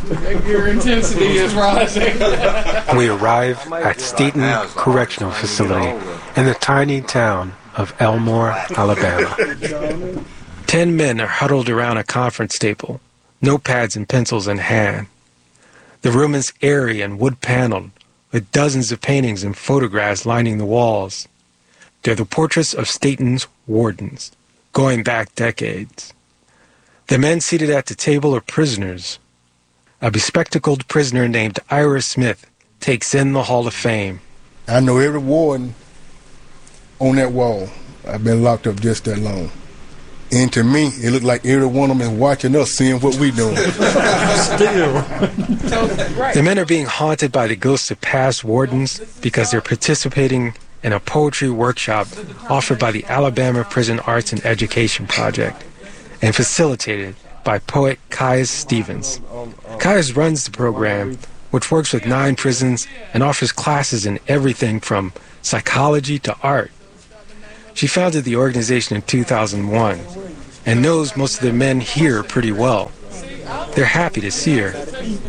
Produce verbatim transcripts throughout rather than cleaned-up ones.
Your intensity is rising. We arrive at Staten Correctional Facility in the tiny town of Elmore, Alabama. Ten men are huddled around a conference table, notepads and pencils in hand. The room is airy and wood-paneled, with dozens of paintings and photographs lining the walls. They're the portraits of Staten's wardens, going back decades. The men seated at the table are prisoners. A bespectacled prisoner named Ira Smith takes in the Hall of Fame. I know every warden on that wall. I've been locked up just that long. And to me, it looked like every one of them is watching us, seeing what we doing. Still. The men are being haunted by the ghosts of past wardens because they're participating in a poetry workshop offered by the Alabama Prison Arts and Education Project and facilitated by poet Caius Stevens. Caius runs the program, which works with nine prisons and offers classes in everything from psychology to art. She founded the organization in two thousand one and knows most of the men here pretty well. They're happy to see her.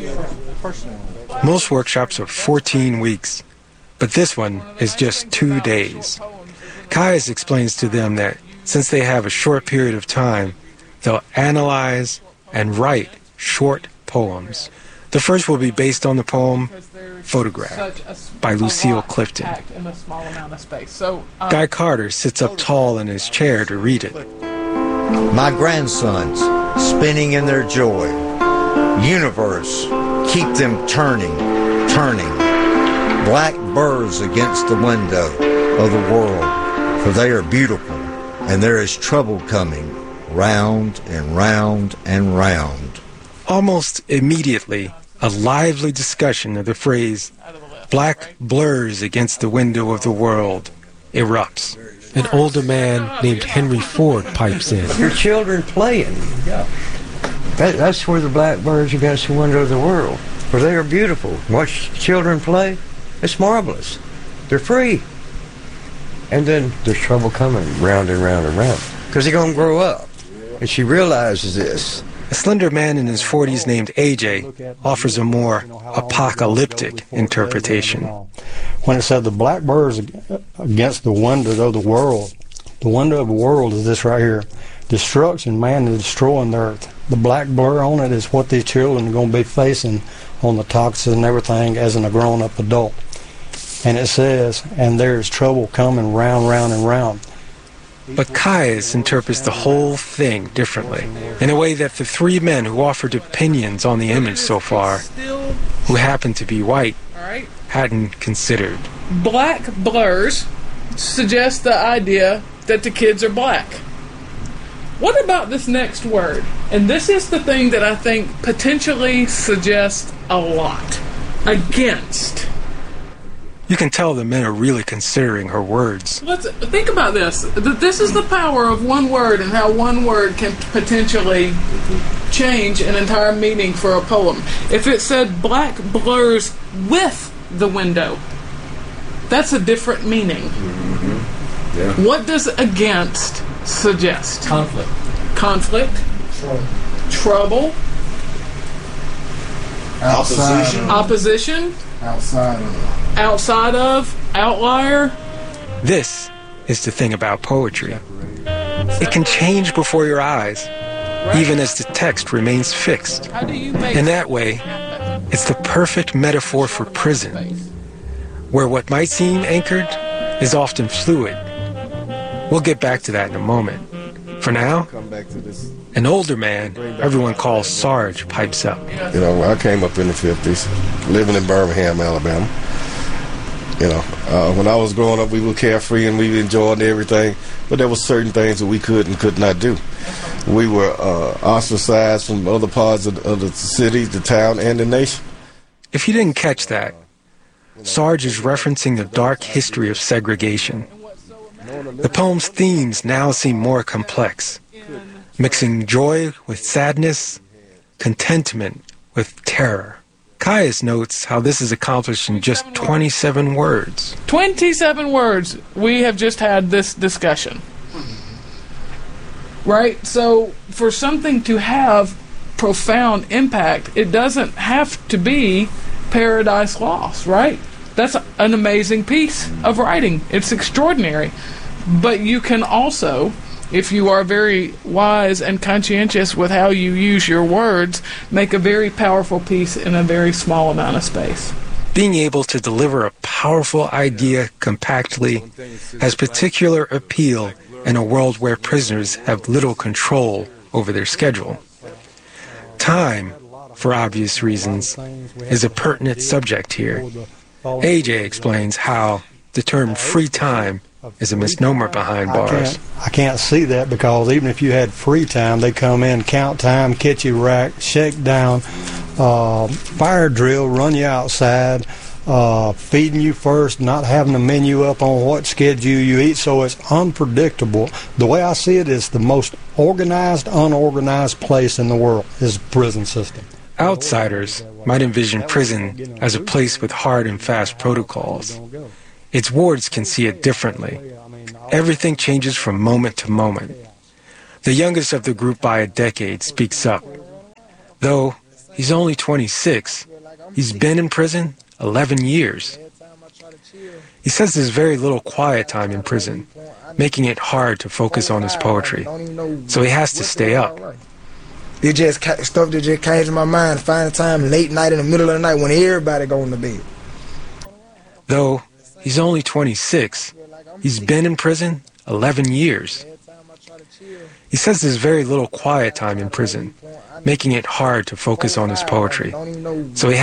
Most workshops are fourteen weeks, but this one is just two days. Caius explains to them that since they have a short period of time, they'll analyze and write short poems. The first will be based on the poem Photograph by Lucille Clifton. Guy Carter sits up tall in his chair to read it. My grandsons, spinning in their joy. Universe, keep them turning, turning. Black burrs against the window of the world, for they are beautiful, and there is trouble coming, round and round and round. Almost immediately, a lively discussion of the phrase, black blurs against the window of the world, erupts. An older man named Henry Ford pipes in. Your children playing. That, that's where the black birds against the window of the world, for they are beautiful. Watch children play, it's marvelous. They're free. And then there's trouble coming round and round and round, because they're going to grow up. And she realizes this. A slender man in his forties named A J offers a more apocalyptic interpretation. When it said the black birds against the window of the world, the window of the world is this right here. Destruction, man is destroying the earth. The black blur on it is what these children are going to be facing on the toxins and everything as a grown-up adult. And it says, and there is trouble coming round, round, and round. But Caius interprets the whole thing differently, in a way that the three men who offered opinions on the image so far, who happen to be white, hadn't considered. Black blurs suggest the idea that the kids are black. What about this next word? And this is the thing that I think potentially suggests a lot. Against. You can tell the men are really considering her words. Let's think about this. This is the power of one word and how one word can potentially change an entire meaning for a poem. If it said black blurs with the window, that's a different meaning. Mm-hmm. Yeah. What does against suggest? Conflict. Conflict. Trouble. Trouble. Opposition. Opposition. Outside of. Outside of. Outlier. This is the thing about poetry. It can change before your eyes, even as the text remains fixed. In that way, it's the perfect metaphor for prison, where what might seem anchored is often fluid. We'll get back to that in a moment. For now, an older man everyone calls Sarge pipes up. You know, I came up in the fifties, living in Birmingham, Alabama. You know, uh, when I was growing up, we were carefree and we enjoyed everything, but there were certain things that we could and could not do. We were uh, ostracized from other parts of, of the city, the town, and the nation. If you didn't catch that, Sarge is referencing the dark history of segregation. The poem's themes now seem more complex, mixing joy with sadness, contentment with terror. Caius notes how this is accomplished in just twenty-seven words. twenty-seven words. We have just had this discussion. Right? So, for something to have profound impact. It doesn't have to be Paradise Lost, right? That's an amazing piece of writing. It's extraordinary. But you can also, if you are very wise and conscientious with how you use your words, make a very powerful piece in a very small amount of space. Being able to deliver a powerful idea compactly has particular appeal in a world where prisoners have little control over their schedule. Time, for obvious reasons, is a pertinent subject here. A J explains how the term free time is a misnomer behind bars. I can't, I can't see that, because even if you had free time, they come in, count time, catch you rack, shake down, uh, fire drill, run you outside, uh, feeding you first, not having a menu up on what schedule you eat, so it's unpredictable. The way I see it is the most organized, unorganized place in the world is the prison system. Outsiders might envision prison as a place with hard and fast protocols. Its wards can see it differently. Everything changes from moment to moment. The youngest of the group by a decade speaks up. Though he's only twenty-six, he's been in prison eleven years. He says there's very little quiet time in prison, making it hard to focus on his poetry. So he has to stay up. It just stuff that just came to my mind, find time late night in the middle of the night when everybody going to bed. Though he's only twenty-six, he's been in prison eleven years. He says there's very little quiet time in prison, making it hard to focus on his poetry. So he